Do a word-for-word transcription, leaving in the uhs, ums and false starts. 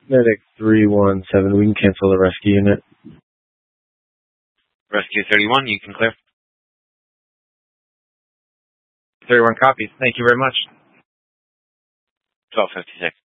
Medic three one seven, we can cancel the rescue unit. Rescue thirty-one, you can clear. thirty-one copies. Thank you very much. twelve fifty-six.